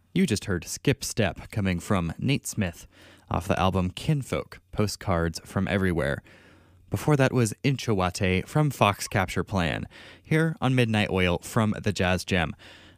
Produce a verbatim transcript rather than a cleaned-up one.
You just heard Skip Step coming from Nate Smith off the album Kinfolk, Postcards from Everywhere. Before that was Inchawate from Fox Capture Plan, here on Midnight Oil from the Jazz Gem.